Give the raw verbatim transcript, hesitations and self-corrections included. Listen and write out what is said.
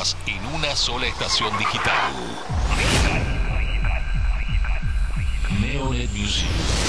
plataformas en una sola estación digital. Neonet Music.